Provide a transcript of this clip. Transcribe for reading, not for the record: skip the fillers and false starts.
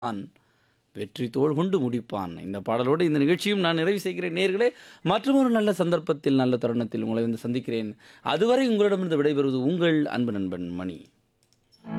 On வெற்றி தோள் கொண்டு முடிப்பான். இந்த பாடலோடு இந்த நிகழ்ச்சியும் நான் நிறைவு செய்கிறேன் நேயர்களே. மற்றொரு நல்ல சந்தர்ப்பத்தில், நல்ல தருணத்தில் உங்களை வந்து சந்திக்கிறேன். அதுவரை உங்களிடமிருந்து விடைபெறுவது உங்கள் அன்பு நண்பன் மணி.